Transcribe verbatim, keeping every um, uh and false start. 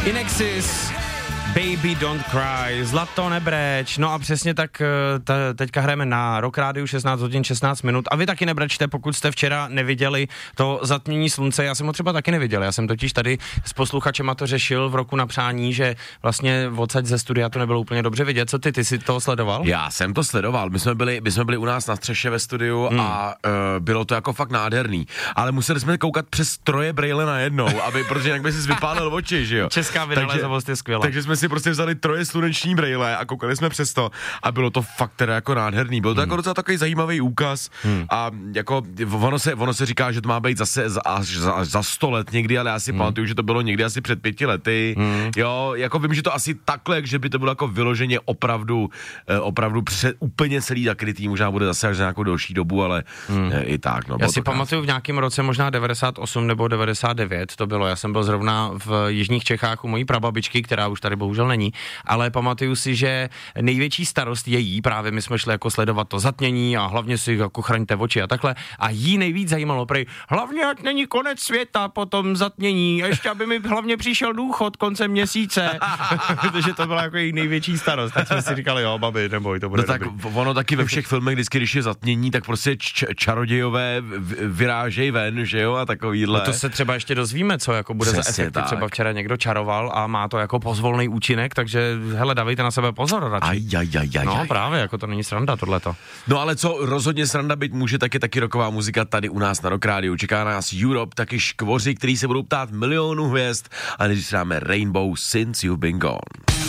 Inexis, Baby Don't Cry, Zlato nebreč, no a přesně tak te, teďka hrajeme na Rock Rádiu šestnáct hodin šestnáct minut a vy taky nebrečte, pokud jste včera neviděli to zatmění slunce, já jsem ho třeba taky neviděl, já jsem totiž tady s posluchačema to řešil v roku na přání, že vlastně odsaď ze studia to nebylo úplně dobře vidět, co ty, ty jsi to sledoval? Já jsem to sledoval, my jsme byli, my jsme byli u nás na střeše ve studiu hmm. a uh, bylo to jako fakt nádherný, ale museli jsme koukat přes troje brejle najednou, aby, protože jinak by si vypálil oči, že jo? Česká vynalézavost je skvělá. Takže jsme si prostě vzali troje sluneční brejle a koukali jsme přes to a bylo to fakt teda jako nádherný. Byl to hmm. jako docela takový zajímavý úkaz hmm. a jako ono se, ono se říká, že to má být zase za, až za, až za sto let někdy, ale já si hmm. pamatuju, že to bylo někdy asi před pěti lety. Hmm. Jo, jako vím, že to asi takhle, že by to bylo jako vyloženě opravdu, opravdu před, úplně celý zakrytý, možná bude zase až za nějakou delší dobu, ale hmm. i tak. No, já si pamatuju v nějakém roce možná devadesát osm nebo devadesát devět to bylo, já jsem byl zrovna v jižních Čechách u mojí prababičky, která už tady bohužel není, ale pamatuju si, že největší starost je jí, právě my jsme šli jako sledovat to zatmění a hlavně si jako chraňte oči a takhle a jí nejvíc zajímalo prej, hlavně ať není konec světa po tom zatmění, ještě aby mi hlavně přišel důchod koncem měsíce, protože to byla jako její největší starost, tak jsme si říkali, jo babi, neboj, to bude no tak dobrý. Ono taky ve všech filmech, vždycky, když je zatmění, tak prostě č- čarodějové vyrážej ven, že jo, a takovýhle. No to se třeba ještě dozvíme, co jako bude přesně za efekty, tak. Třeba včera někdo čaroval a má to jako pozvolný účinek, takže hele, dávejte na sebe pozor radši. Aj, aj, aj, aj, no aj. právě, jako to není sranda tohleto. No ale co rozhodně sranda být může, taky taky rocková muzika tady u nás na Rock Rádiu. Čeká nás Europe, taky škvoři, který se budou ptát milionů hvězd a než dáme Rainbow Since You've Been Gone.